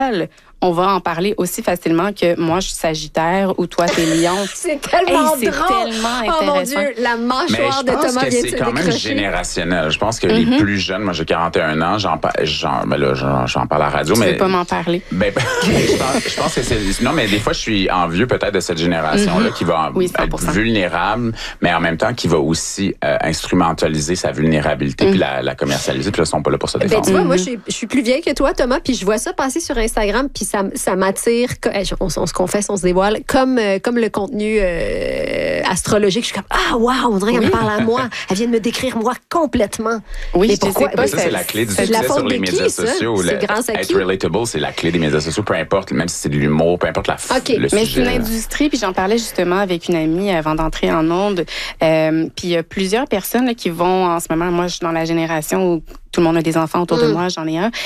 on va en parler aussi facilement que moi, je suis Sagittaire ou toi, t'es Lion. C'est tellement drôle. Tellement intéressant. Oh mon Dieu, la mâchoire de Thomas vient de se décrocher. C'est quand même générationnel. Je pense que les plus jeunes, moi j'ai 41 ans, j'en parle à la radio. Tu veux pas m'en parler? Je pense que c'est... Non, mais des fois, je suis envieux peut-être de cette génération-là qui va être vulnérable, mais en même temps qui va aussi instrumentaliser sa vulnérabilité puis la commercialiser, puis là, ils sont pas là pour se défendre. Tu vois, moi, je suis plus vieille que toi, Thomas, puis je vois ça passer sur Instagram, puis ça m'attire, on se confesse, on se dévoile, comme le contenu astrologique. Je suis comme, ah, wow, on dirait qu'elle me parle à moi. Elle vient de me décrire moi complètement. Oui, mais pourquoi? Ça, c'est la clé du succès sur les médias sociaux. C'est grâce à qui? Être relatable, c'est la clé des médias sociaux, peu importe, même si c'est de l'humour, peu importe le mais sujet. c'est une industrie, puis j'en parlais justement avec une amie avant d'entrer en ondes. Puis il y a plusieurs personnes là, qui vont en ce moment, moi je suis dans la génération où tout le monde a des enfants autour de moi, j'en ai un,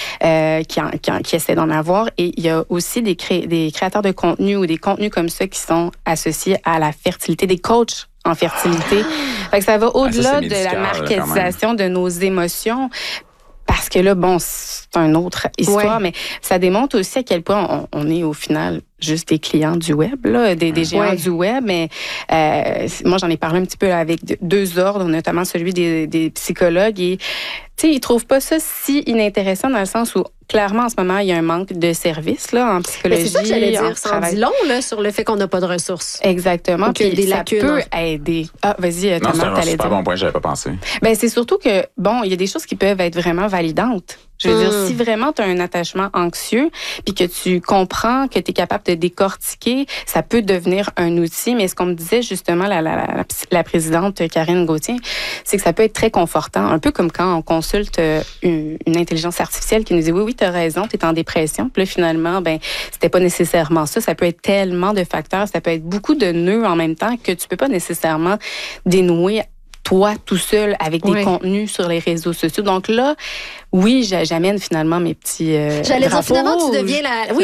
qui essaie d'en avoir. Et il y a aussi des créateurs de contenu ou des contenus comme ça qui sont associés à la fertilité, des coachs en fertilité. Fait que ça va au-delà de la marketisation de nos émotions. Parce que là, bon, c'est une autre histoire, mais ça démontre aussi à quel point on est au final juste des clients du web, là, des géants du web. Mais moi, j'en ai parlé un petit peu là, avec deux ordres, notamment celui des psychologues. Et tu sais, ils trouvent pas ça si inintéressant dans le sens où clairement, en ce moment, il y a un manque de services là, en psychologie. Mais c'est ça que j'allais dire. Ça en dit long là, sur le fait qu'on n'a pas de ressources. Exactement. Puis des lacunes. Ça peut aider. Ah, vas-y, Thomas, c'est un super bon point, j'avais pas pensé. Ben, c'est surtout que, bon, il y a des choses qui peuvent être vraiment validantes. Je veux dire, si vraiment tu as un attachement anxieux, puis que tu comprends que tu es capable de décortiquer, ça peut devenir un outil. Mais ce qu'on me disait justement, la présidente Karine Gauthier, c'est que ça peut être très confortant. Un peu comme quand on consulte une intelligence artificielle qui nous dit « Oui, tu as raison, tu es en dépression. » Puis là, finalement, ben c'était pas nécessairement ça. Ça peut être tellement de facteurs, ça peut être beaucoup de nœuds en même temps que tu peux pas nécessairement dénouer toi tout seul avec des contenus sur les réseaux sociaux. Donc là, oui, j'amène finalement mes petits J'allais dire, drapeaux. Finalement, tu deviens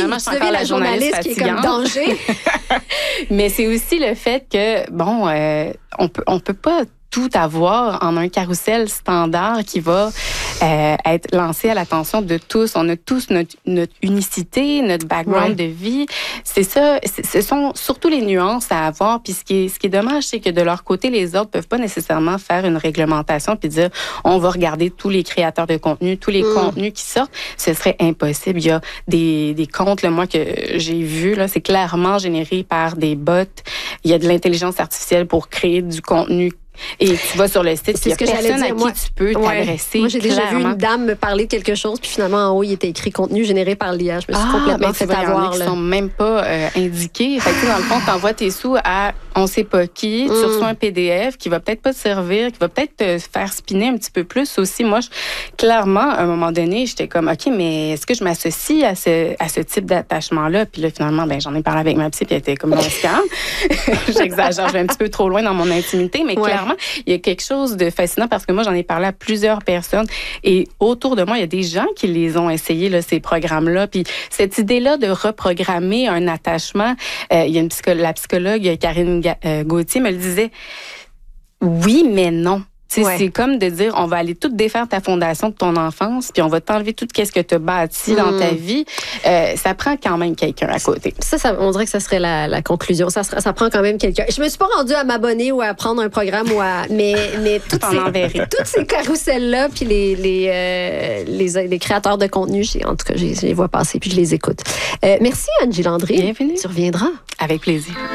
la journaliste qui est comme danger. Mais c'est aussi le fait que, bon, on peut pas tout avoir en un carrousel standard qui va être lancé à l'attention de tous. On a tous notre unicité, notre background de vie. C'est ça. Ce sont surtout les nuances à avoir. Puis ce qui est dommage, c'est que de leur côté, les autres peuvent pas nécessairement faire une réglementation puis dire on va regarder tous les créateurs de contenu, tous les contenus qui sortent. Ce serait impossible. Il y a des comptes, là, moi, que j'ai vus, là, c'est clairement généré par des bots. Il y a de l'intelligence artificielle pour créer du contenu. Et tu vas sur le site, il y a personne à qui tu peux t'adresser. Moi, j'ai déjà vu une dame me parler de quelque chose, puis finalement, en haut, il était écrit contenu généré par l'IA. Je me suis complètement fait avoir. Il y en a qui sont même pas indiqués. Fait que, dans le fond, tu envoies tes sous à on sait pas qui, tu reçois un PDF qui va peut-être pas te servir, qui va peut-être te faire spinner un petit peu plus aussi. Moi, clairement, à un moment donné, j'étais comme, OK, mais est-ce que je m'associe à ce type d'attachement-là? Puis là, finalement, ben j'en ai parlé avec ma psy, puis elle était comme, non, scam. J'exagère, je vais un petit peu trop loin dans mon intimité, mais clairement, il y a quelque chose de fascinant parce que moi, j'en ai parlé à plusieurs personnes et autour de moi, il y a des gens qui les ont essayés, là, ces programmes-là. Puis cette idée-là de reprogrammer un attachement, il y a la psychologue Karine Gauthier me le disait, oui, mais non. C'est comme de dire, on va aller tout défaire ta fondation de ton enfance, puis on va t'enlever tout ce que tu as bâti dans ta vie. Ça prend quand même quelqu'un à côté. Ça, on dirait que ça serait la conclusion. Ça prend quand même quelqu'un. Je me suis pas rendue à m'abonner ou à prendre un programme mais toutes ces carousels-là, puis les créateurs de contenu, en tout cas, je les vois passer, puis je les écoute. Merci, Angie Landry. Bienvenue. Tu reviendras. Avec plaisir.